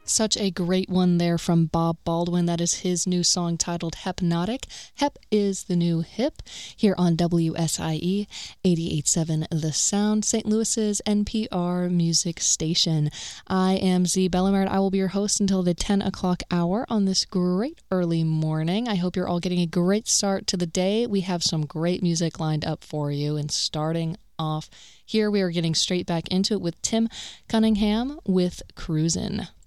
Such a great one there from Bob Baldwin. That is his new song titled Hypnotic. Hep is the new hip here on WSIE 88.7 The Sound, St. Louis's NPR music station. I am Z Bellamert. I will be your host until the 10 o'clock hour on this great early morning. I hope you're all getting a great start to the day. We have some great music lined up for you, and starting off here, we are getting straight back into it with Tim Cunningham with Cruisin'.